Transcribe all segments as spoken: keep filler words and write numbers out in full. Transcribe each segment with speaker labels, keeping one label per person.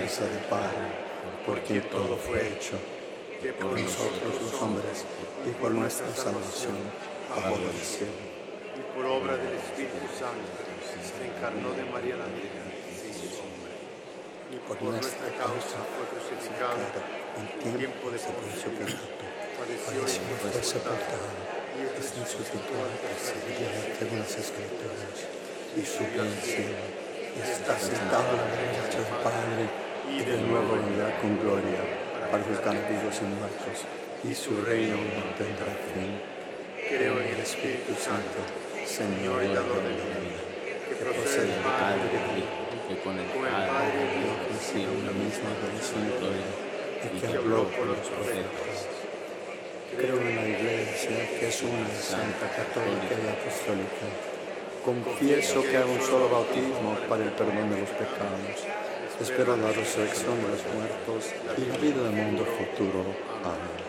Speaker 1: fuerza del Padre, por quien todo fue hecho, que por nosotros los hombres y por nuestra salvación bajó del cielo.
Speaker 2: Y por obra del Espíritu Santo se encarnó de María la Virgen y se hizo hombre. Y por nuestra causa fue crucificado en tiempo de Poncio Pilato. Padeció y fue sepultado y resucitó al tercer día según las Escrituras y subió al cielo. Está sentado a la derecha del Padre y de nuevo vendrá con gloria para juzgar a vivos y muertos, y su reino no tendrá fin. Creo en el Espíritu Santo, Señor y Dador de la vida, que procede del Padre y que con el Padre dio consigo una misma adoración y gloria, y que habló por los profetas. Creo en la Iglesia, que es una, santa, católica y apostólica. Confieso que hago un solo bautismo para el perdón de los pecados. Espero la resurrección de los muertos y la vida del mundo futuro. Amén.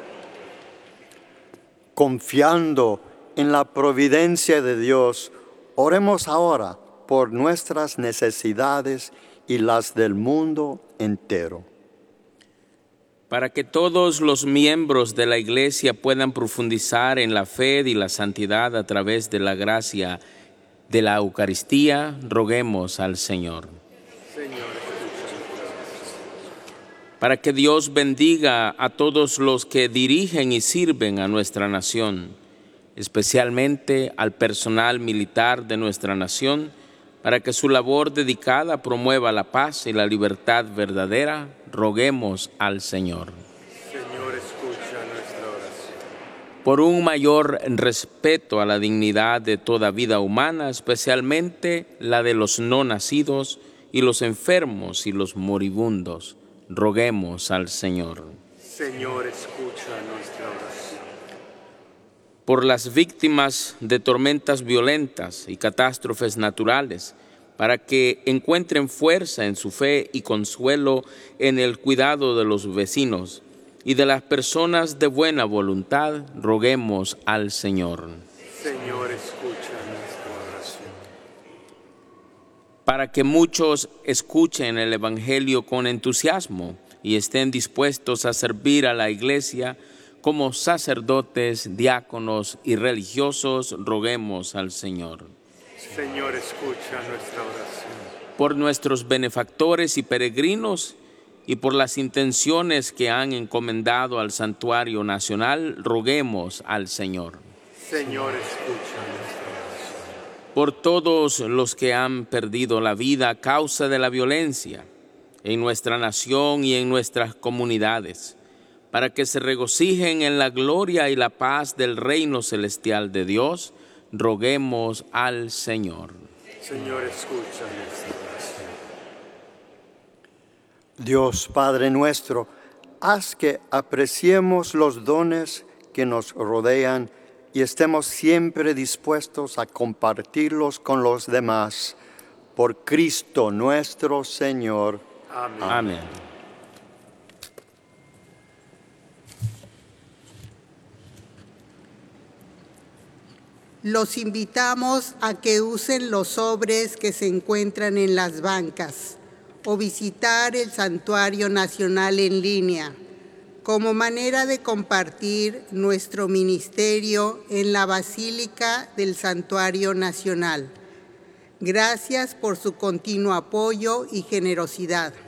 Speaker 2: Confiando en la providencia de Dios, oremos ahora por nuestras necesidades y las del mundo entero.
Speaker 3: Para que todos los miembros de la Iglesia puedan profundizar en la fe y la santidad a través de la gracia de la Eucaristía, roguemos al Señor.
Speaker 2: Señor,
Speaker 3: para que Dios bendiga a todos los que dirigen y sirven a nuestra nación, especialmente al personal militar de nuestra nación, para que su labor dedicada promueva la paz y la libertad verdadera, roguemos al Señor.
Speaker 2: Señor, escucha nuestra oración.
Speaker 3: Por un mayor respeto a la dignidad de toda vida humana, especialmente la de los no nacidos y los enfermos y los moribundos, roguemos al Señor.
Speaker 2: Señor, escucha nuestra oración.
Speaker 3: Por las víctimas de tormentas violentas y catástrofes naturales, para que encuentren fuerza en su fe y consuelo en el cuidado de los vecinos y de las personas de buena voluntad, roguemos al Señor.
Speaker 2: Señor, escucha nuestra oración.
Speaker 3: Para que muchos escuchen el Evangelio con entusiasmo y estén dispuestos a servir a la Iglesia como sacerdotes, diáconos y religiosos, roguemos al Señor.
Speaker 2: Señor, escucha nuestra oración.
Speaker 3: Por nuestros benefactores y peregrinos y por las intenciones que han encomendado al Santuario Nacional, roguemos al Señor.
Speaker 2: Señor, escucha nuestra oración.
Speaker 3: Por todos los que han perdido la vida a causa de la violencia en nuestra nación y en nuestras comunidades, para que se regocijen en la gloria y la paz del reino celestial de Dios, roguemos al Señor.
Speaker 2: Señor, escucha nuestra oración.
Speaker 1: Dios Padre nuestro, haz que apreciemos los dones que nos rodean y estemos siempre dispuestos a compartirlos con los demás. Por Cristo nuestro Señor.
Speaker 2: Amén.
Speaker 3: Amén.
Speaker 4: Los invitamos a que usen los sobres que se encuentran en las bancas o visitar el Santuario Nacional en línea como manera de compartir nuestro ministerio en la Basílica del Santuario Nacional. Gracias por su continuo apoyo y generosidad.